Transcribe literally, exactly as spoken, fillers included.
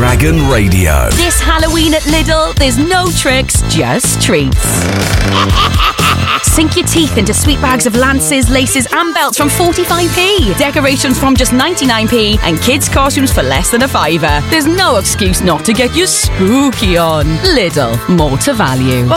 Dragon Radio. This Halloween at Lidl, there's no tricks, just treats. Sink your teeth into sweet bags of lances, laces and belts from forty-five p. Decorations from just ninety-nine p and kids' costumes for less than a fiver. There's no excuse not to get you spooky on. Lidl, more to value.